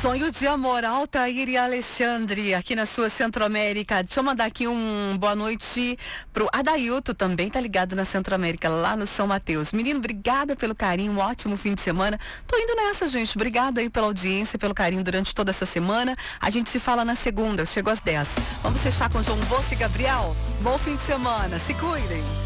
Sonho de amor, Altair e Alexandre, aqui na sua Centro-América. Deixa eu mandar aqui boa noite pro Adailto, também tá ligado na Centro-América, lá no São Mateus. Menino, obrigada pelo carinho, um ótimo fim de semana. Tô indo nessa, gente. Obrigada aí pela audiência, pelo carinho durante toda essa semana. A gente se fala na segunda, eu chego às 10. Vamos fechar com João Bosco e Gabriel? Bom fim de semana, se cuidem.